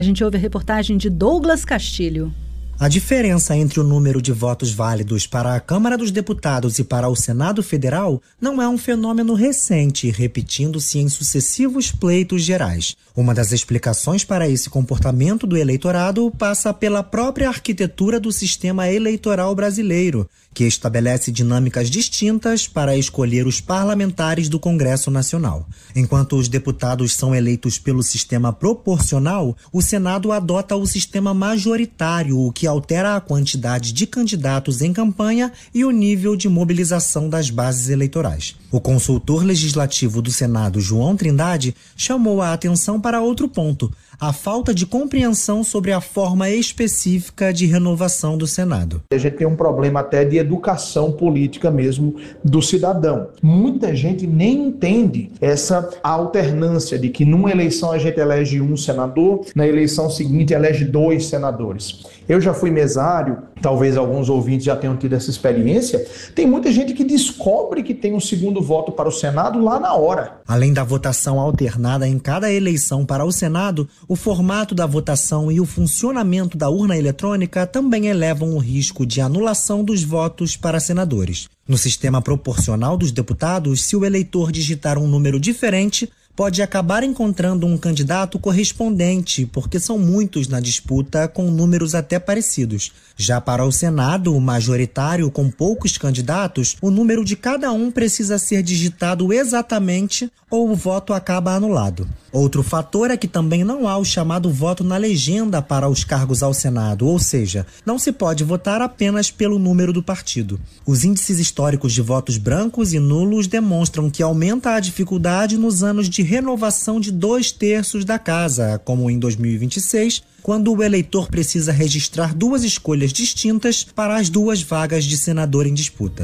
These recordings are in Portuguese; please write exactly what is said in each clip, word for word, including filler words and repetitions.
A gente ouve a reportagem de Douglas Castilho. A diferença entre o número de votos válidos para a Câmara dos Deputados e para o Senado Federal não é um fenômeno recente, repetindo-se em sucessivos pleitos gerais. Uma das explicações para esse comportamento do eleitorado passa pela própria arquitetura do sistema eleitoral brasileiro, que estabelece dinâmicas distintas para escolher os parlamentares do Congresso Nacional. Enquanto os deputados são eleitos pelo sistema proporcional, o Senado adota o sistema majoritário, o que altera a quantidade de candidatos em campanha e o nível de mobilização das bases eleitorais. O consultor legislativo do Senado, João Trindade, chamou a atenção para outro ponto: a falta de compreensão sobre a forma específica de renovação do Senado. A gente tem um problema até de educação política mesmo do cidadão. Muita gente nem entende essa alternância de que numa eleição a gente elege um senador, na eleição seguinte elege dois senadores. Eu já fui mesário, talvez alguns ouvintes já tenham tido essa experiência. Tem muita gente que descobre que tem um segundo voto para o Senado lá na hora. Além da votação alternada em cada eleição para o Senado, o formato da votação e o funcionamento da urna eletrônica também elevam o risco de anulação dos votos para senadores. No sistema proporcional dos deputados, se o eleitor digitar um número diferente, pode acabar encontrando um candidato correspondente, porque são muitos na disputa com números até parecidos. Já para o Senado, o majoritário com poucos candidatos, o número de cada um precisa ser digitado exatamente ou o voto acaba anulado. Outro fator é que também não há o chamado voto na legenda para os cargos ao Senado, ou seja, não se pode votar apenas pelo número do partido. Os índices históricos de votos brancos e nulos demonstram que aumenta a dificuldade nos anos de renovação de dois terços da casa, como em dois mil e vinte e seis, quando o eleitor precisa registrar duas escolhas distintas para as duas vagas de senador em disputa.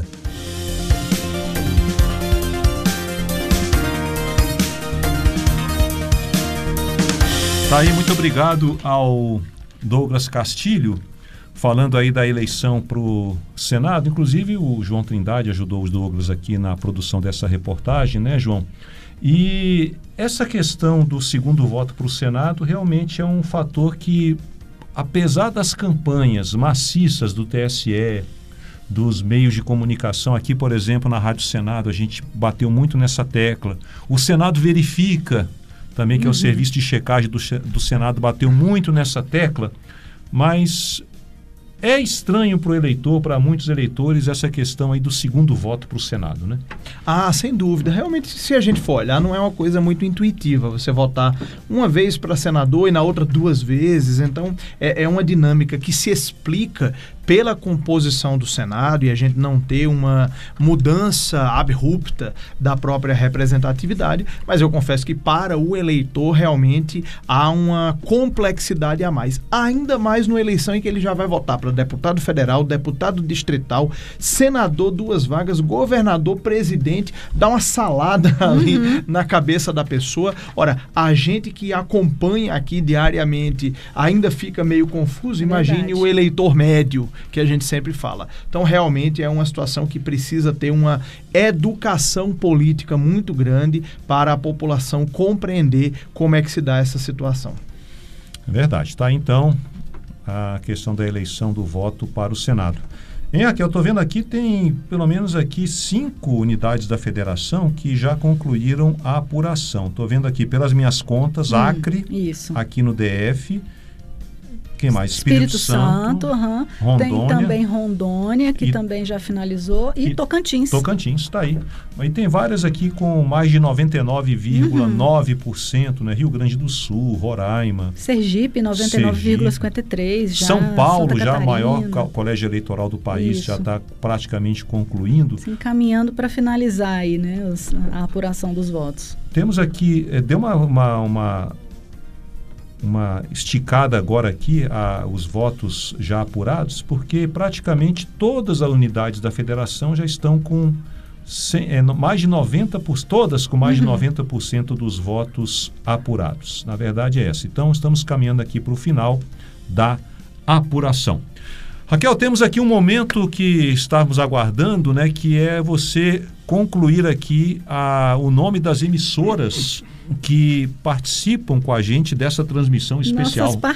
Tá aí, muito obrigado ao Douglas Castilho, falando aí da eleição para o Senado. Inclusive o João Trindade ajudou os Douglas aqui na produção dessa reportagem, né, João? E essa questão do segundo voto para o Senado realmente é um fator que, apesar das campanhas maciças do T S E, dos meios de comunicação, aqui, por exemplo, na Rádio Senado, a gente bateu muito nessa tecla. O Senado verifica também, que é o uhum. serviço de checagem do, do Senado, bateu muito nessa tecla, mas é estranho para o eleitor, para muitos eleitores, essa questão aí do segundo voto para o Senado, né? Ah, sem dúvida. Realmente, se a gente for olhar, não é uma coisa muito intuitiva você votar uma vez para senador e na outra duas vezes. Então, é, é uma dinâmica que se explica pela composição do Senado e a gente não ter uma mudança abrupta da própria representatividade, mas eu confesso que para o eleitor realmente há uma complexidade a mais, ainda mais numa eleição em que ele já vai votar para deputado federal, deputado distrital, senador, duas vagas, governador, presidente, dá uma salada ali uhum. na cabeça da pessoa. Ora, a gente que acompanha aqui diariamente ainda fica meio confuso, imagine Verdade. O eleitor médio, que a gente sempre fala. Então, realmente é uma situação que precisa ter uma educação política muito grande para a população compreender como é que se dá essa situação. É verdade. Tá, então, a questão da eleição do voto para o Senado. Hein, aqui, eu estou vendo aqui, tem pelo menos aqui cinco unidades da federação que já concluíram a apuração. Estou vendo aqui, pelas minhas contas, hum, Acre, isso. aqui no D F... Quem mais? Espírito, Espírito Santo, Santo uhum. Rondônia. Tem também Rondônia, que e, também já finalizou, e, e Tocantins. Tocantins, está aí. E tem várias aqui com mais de noventa e nove vírgula nove por cento, uhum. né? Rio Grande do Sul, Roraima. Sergipe, noventa e nove vírgula cinquenta e três por cento. São Paulo, já o maior colégio eleitoral do país, Isso. já está praticamente concluindo. Se encaminhando para finalizar aí, né, os, a apuração dos votos. Temos aqui, deu uma... uma, uma uma esticada agora aqui a, os votos já apurados, porque praticamente todas as unidades da federação já estão com cem, é, mais de noventa por cento, todas com mais uhum. de noventa por cento dos votos apurados. Na verdade é essa. Então estamos caminhando aqui para o final da apuração. Raquel, temos aqui um momento que estamos aguardando, né, que é você concluir aqui a, o nome das emissoras que participam com a gente dessa transmissão especial. Nossas